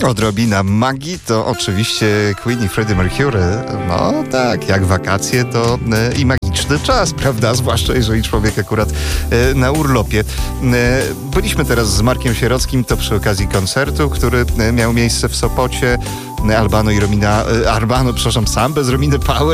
Odrobina magii to oczywiście Queen i Freddie Mercury. No tak, jak wakacje to i magiczny czas, prawda? Zwłaszcza jeżeli człowiek akurat na urlopie. Byliśmy teraz z Markiem Sierockim, to przy okazji koncertu, który miał miejsce w Sopocie. Albano, przepraszam, sam bez Rominy Power